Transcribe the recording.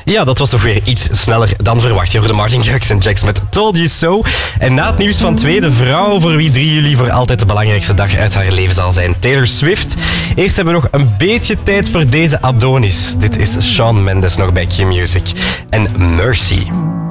Ja, dat was toch weer iets sneller dan verwacht. Je hoorde Martin Garrix en Jax met Told You So. En na het nieuws van 2, de vrouw voor wie 3 juli voor altijd de belangrijkste dag uit haar leven zal zijn, Taylor Swift. Eerst hebben we nog een beetje tijd voor deze Adonis. Dit is Shawn Mendes nog bij Q-Music. En Mercy.